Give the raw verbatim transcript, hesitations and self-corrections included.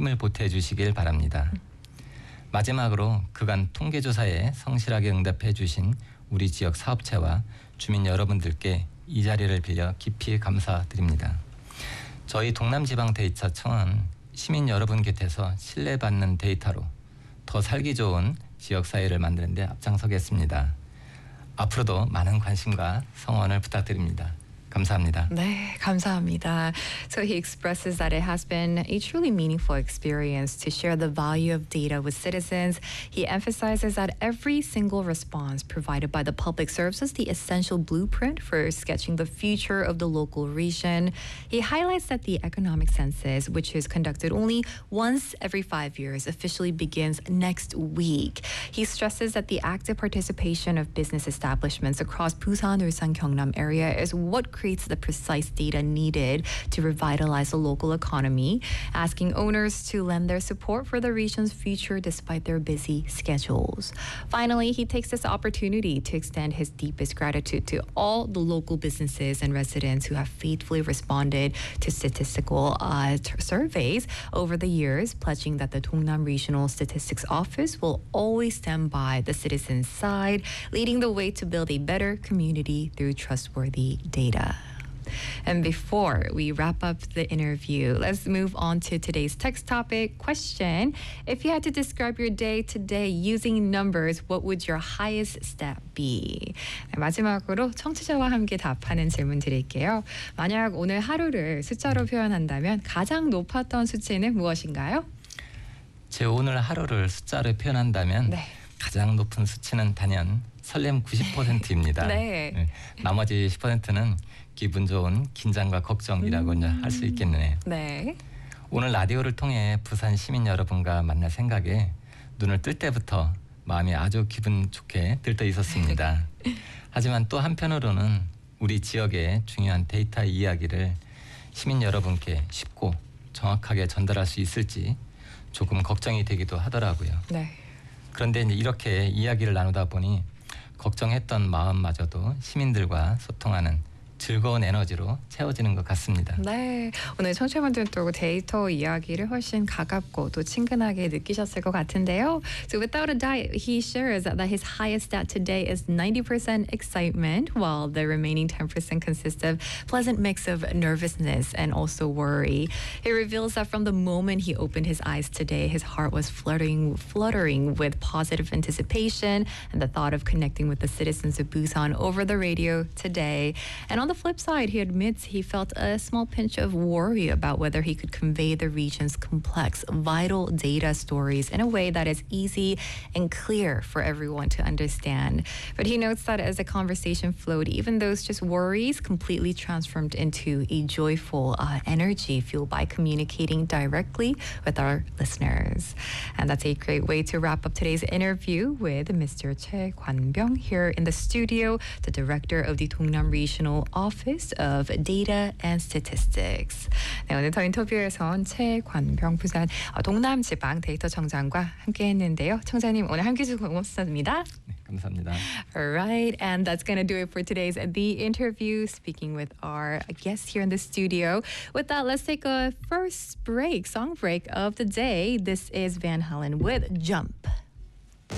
힘을 보태 주시길 바랍니다. 마지막으로 그간 통계조사에 성실하게 응답해 주신 우리 지역 사업체와 주민 여러분들께 이 자리를 빌려 깊이 감사드립니다. 저희 동남지방데이터청은 시민 여러분 곁에서 신뢰받는 데이터로 더 살기 좋은 지역사회를 만드는 데 앞장서겠습니다. 앞으로도 많은 관심과 성원을 부탁드립니다. 감사합니다. 네, 감사합니다. So he expresses that it has been a truly meaningful experience to share the value of data with citizens. He emphasizes that every single response provided by the public serves as the essential blueprint for sketching the future of the local region. He highlights that the economic census, which is conducted only once every five years, officially begins next week. He stresses that the active participation of business establishments across Busan, Ulsan, Gyeongnam area is what creates the precise data needed to revitalize the local economy, asking owners to lend their support for the region's future despite their busy schedules. Finally, he takes this opportunity to extend his deepest gratitude to all the local businesses and residents who have faithfully responded to statistical uh, t- surveys over the years, pledging that the Dongnam Regional Statistics Office will always stand by the citizens' side, leading the way to build a better community through trustworthy data. And before we wrap up the interview, let's move on to today's text topic question. If you had to describe your day today using numbers, what would your highest stat be? 네, 마지막으로 청취자와 함께 답하는 질문 드릴게요. 만약 오늘 하루를 숫자로 표현한다면 가장 높았던 수치는 무엇인가요? 제 오늘 하루를 숫자로 표현한다면 네. 가장 높은 수치는 단연 설렘 구십 퍼센트입니다. 네. 네, 나머지 십 퍼센트는 기분 좋은 긴장과 걱정이라고 음. 할 수 있겠네요. 네. 오늘 라디오를 통해 부산 시민 여러분과 만날 생각에 눈을 뜰 때부터 마음이 아주 기분 좋게 들떠 있었습니다. 하지만 또 한편으로는 우리 지역의 중요한 데이터 이야기를 시민 여러분께 쉽고 정확하게 전달할 수 있을지 조금 걱정이 되기도 하더라고요. 네. 그런데 이제 이렇게 이야기를 나누다 보니 걱정했던 마음마저도 시민들과 소통하는 즐거운 에너지로 채워지는 것 같습니다. 네, 오늘 청취자분들은 또 데이터 이야기를 훨씬 가깝고 또 친근하게 느끼셨을 것 같은데요. So without a doubt, he shares that his highest stat today is ninety percent excitement, while the remaining ten percent consists of pleasant mix of nervousness and also worry. He reveals that from the moment he opened his eyes today, his heart was fluttering, fluttering with positive anticipation and the thought of connecting with the citizens of Busan over the radio today. And on the flip side, he admits he felt a small pinch of worry about whether he could convey the region's complex, vital data stories in a way that is easy and clear for everyone to understand. But he notes that as the conversation flowed, even those just worries completely transformed into a joyful uh, energy fueled by communicating directly with our listeners. And that's a great way to wrap up today's interview with Mister Choi Kwan-byung here in the studio, the director of the Dongnam Regional Office of Data and Statistics. 네, 오늘 더 인터뷰에선 최관병 부산 동남지방 데이터 청장과 함께했는데요. 청장님 오늘 함께해 주셔서 고맙습니다. 네, 감사합니다. Alright, and that's going to do it for today's The Interview, speaking with our guest here in the studio. With that, let's take a first break, song break of the day. This is Van Halen with Jump.